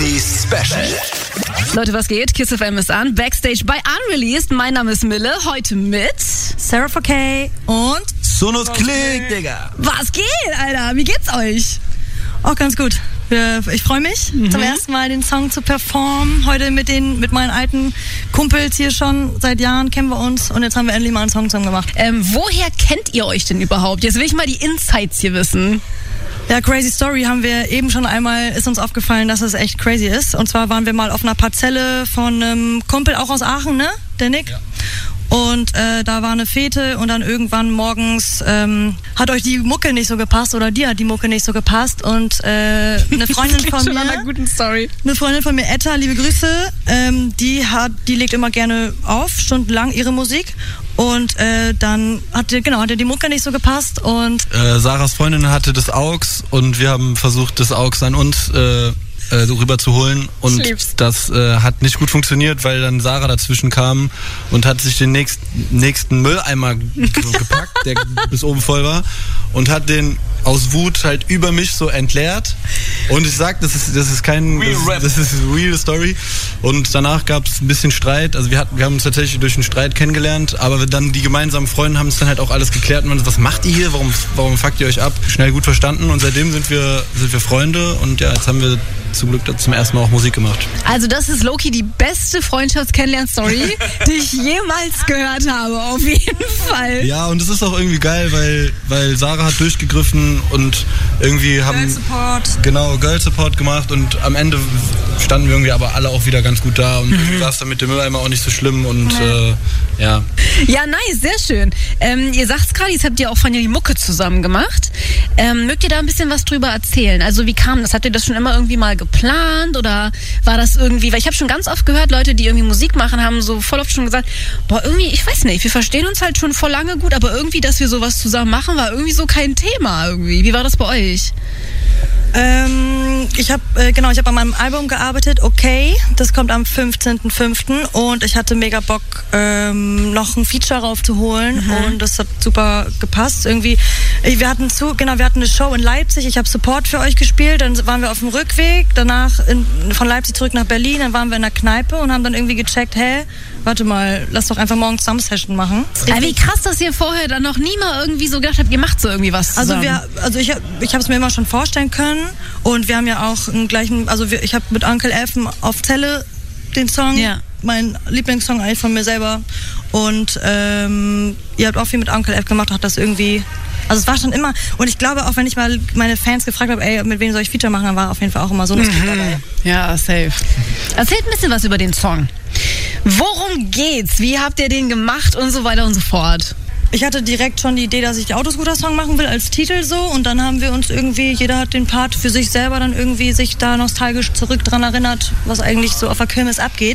Loki Special. Leute, was geht? Kiss FM ist an. Backstage bei Unreleased. Mein Name ist Mille. Heute mit Sarah 4K und Sonos Klick, Digga. Was geht, Alter? Wie geht's euch? auch ganz gut. Ich freue mich, zum ersten Mal den Song zu performen. Heute mit meinen alten Kumpels hier schon. Seit Jahren kennen wir uns und jetzt haben wir endlich mal einen Song zusammen gemacht. Woher kennt ihr euch denn überhaupt? Jetzt will ich mal die Insights hier wissen. Ja, Crazy Story haben wir eben schon einmal, ist uns aufgefallen, dass es echt crazy ist. Und zwar waren wir mal auf einer Parzelle von einem Kumpel, auch aus Aachen, ne? Der Nick. Ja. Und da war eine Fete und dann irgendwann morgens hat euch die Mucke nicht so gepasst oder dir hat die Mucke nicht so gepasst und eine Freundin von mir, einer guten Story. Eine Freundin von mir, Etta, liebe Grüße, die legt immer gerne auf, stundenlang ihre Musik. Und dann hatte die Mucke nicht so gepasst und Sarahs Freundin hatte das AUX und wir haben versucht, das AUX an uns rüber zu holen und das hat nicht gut funktioniert, weil dann Sarah dazwischen kam und hat sich den nächsten Mülleimer gepackt, der bis oben voll war und hat den aus Wut halt über mich so entleert und ich sag, das ist real Story und danach gab es ein bisschen Streit, also wir haben uns tatsächlich durch einen Streit kennengelernt, aber dann die gemeinsamen Freunde haben es dann halt auch alles geklärt und man so, was macht ihr hier, warum fuckt ihr euch ab? Schnell gut verstanden und seitdem sind wir Freunde und ja, jetzt haben wir zum Glück zum ersten Mal auch Musik gemacht. Also das ist Loki die beste Freundschafts-Kennenlern-Story, die ich jemals gehört habe, auf jeden Fall. Ja, und es ist auch irgendwie geil, weil Sarah hat durchgegriffen und irgendwie haben Girl Support gemacht und am Ende standen wir irgendwie aber alle auch wieder ganz gut da und irgendwie war es dann mit dem Mülleimer auch nicht so schlimm und ja. Ja, nice, sehr schön. Ihr sagt's gerade, jetzt habt ihr auch von ihr die Mucke zusammen gemacht. Mögt ihr da ein bisschen was drüber erzählen? Also wie kam das? Habt ihr das schon immer irgendwie mal geplant oder war das irgendwie, weil ich habe schon ganz oft gehört, Leute, die irgendwie Musik machen, haben so voll oft schon gesagt, boah, irgendwie, ich weiß nicht, wir verstehen uns halt schon voll lange gut, aber irgendwie, dass wir sowas zusammen machen, war irgendwie so kein Thema irgendwie. Wie war das bei euch? Ich habe an meinem Album gearbeitet, okay, das kommt am 15.05. und ich hatte mega Bock, noch ein Feature raufzuholen und das hat super gepasst. Irgendwie, wir hatten eine Show in Leipzig, ich habe Support für euch gespielt, dann waren wir auf dem Rückweg, danach von Leipzig zurück nach Berlin, dann waren wir in der Kneipe und haben dann irgendwie gecheckt, warte mal, lass doch einfach morgen zusammen Session machen. Wie krass, dass ihr vorher dann noch nie mal irgendwie so gedacht habt, ihr macht so irgendwie was zusammen. Ich habe es mir immer schon vorstellen können und wir haben ja auch einen gleichen, ich habe mit Uncle F auf Zelle den Song, mein Lieblingssong eigentlich von mir selber und ihr habt auch viel mit Uncle F gemacht, hat das irgendwie, also es war schon immer, und ich glaube auch, wenn ich mal meine Fans gefragt habe, mit wem soll ich Feature machen, dann war auf jeden Fall auch immer so ein Typ dabei. Ja, safe. Erzählt ein bisschen was über den Song. Worum geht's? Wie habt ihr den gemacht und so weiter und so fort? Ich hatte direkt schon die Idee, dass ich den Autoscooter-Song machen will als Titel so und dann haben wir uns irgendwie, jeder hat den Part für sich selber dann irgendwie sich da nostalgisch zurück dran erinnert, was eigentlich so auf der Kirmes abgeht.